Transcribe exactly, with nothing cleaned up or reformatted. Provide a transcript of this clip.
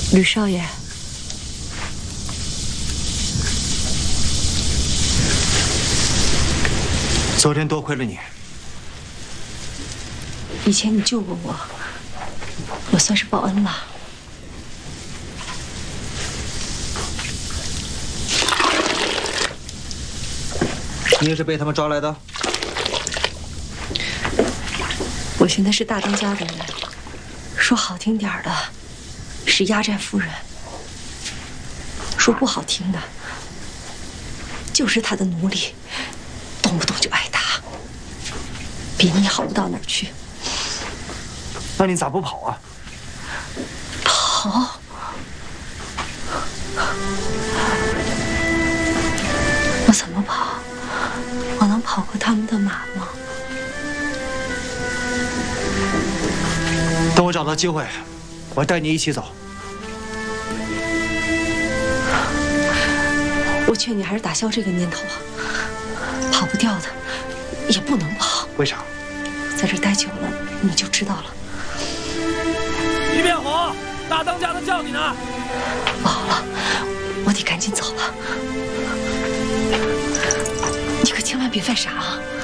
吕少爷， 昨天多亏了你。 以前你救过我，我算是报恩了。 你也是被他们抓来的？ 我现在是大当家的人，说好听点儿的，是压寨夫人；说不好听的，就是他的奴隶，动不动就挨打，比你好不到哪儿去。 那你咋不跑啊？ 跑？我怎么跑？我能跑过他们的马吗？ 等我找到机会，我带你一起走。 我劝你还是打消这个念头啊！跑不掉的，也不能跑。 为啥？ 在这待久了，你就知道了。 于变红，大当家的叫你呢。 不好了，我得赶紧走了。你可千万别犯傻啊！